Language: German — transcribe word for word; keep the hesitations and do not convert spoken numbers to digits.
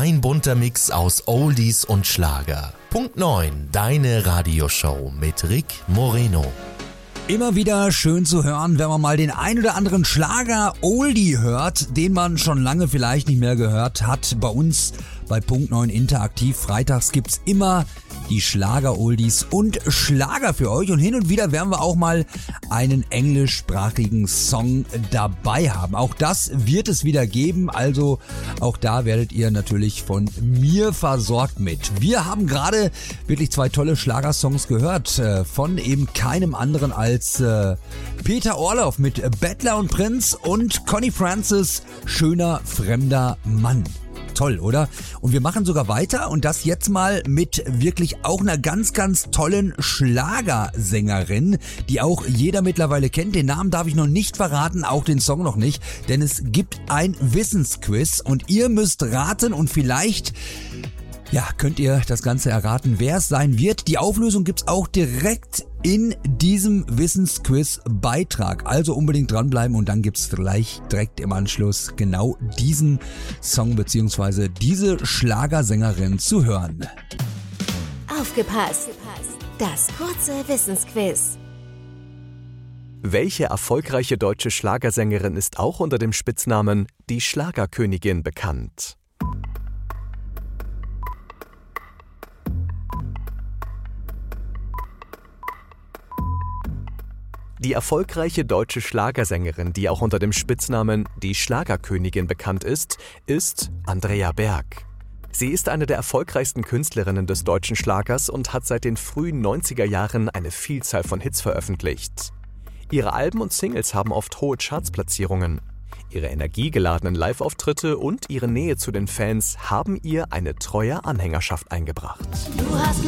Ein bunter Mix aus Oldies und Schlager. Punkt neun, deine Radioshow mit Rick Moreno. Immer wieder schön zu hören, wenn man mal den ein oder anderen Schlager-Oldie hört, den man schon lange vielleicht nicht mehr gehört hat. Bei uns bei Punkt neun Interaktiv freitags gibt's immer die Schlager-Oldies und Schlager für euch. Und hin und wieder werden wir auch mal einen englischsprachigen Song dabei haben. Auch das wird es wieder geben, also auch da werdet ihr natürlich von mir versorgt mit. Wir haben gerade wirklich zwei tolle Schlagersongs gehört, äh, von eben keinem anderen als äh, Peter Orloff mit Bettler und Prinz und Connie Francis, Schöner fremder Mann. Toll, oder? Und wir machen sogar weiter und das jetzt mal mit wirklich auch einer ganz, ganz tollen Schlagersängerin, die auch jeder mittlerweile kennt. Den Namen darf ich noch nicht verraten, auch den Song noch nicht, denn es gibt ein Wissensquiz und ihr müsst raten und vielleicht... Ja, könnt ihr das Ganze erraten, wer es sein wird. Die Auflösung gibt's auch direkt in diesem Wissensquiz-Beitrag. Also unbedingt dranbleiben und dann gibt's gleich direkt im Anschluss genau diesen Song bzw. diese Schlagersängerin zu hören. Aufgepasst! Das kurze Wissensquiz. Welche erfolgreiche deutsche Schlagersängerin ist auch unter dem Spitznamen die Schlagerkönigin bekannt? Die erfolgreiche deutsche Schlagersängerin, die auch unter dem Spitznamen die Schlagerkönigin bekannt ist, ist Andrea Berg. Sie ist eine der erfolgreichsten Künstlerinnen des deutschen Schlagers und hat seit den frühen neunziger Jahren eine Vielzahl von Hits veröffentlicht. Ihre Alben und Singles haben oft hohe Chartsplatzierungen. Ihre energiegeladenen Live-Auftritte und ihre Nähe zu den Fans haben ihr eine treue Anhängerschaft eingebracht. Du hast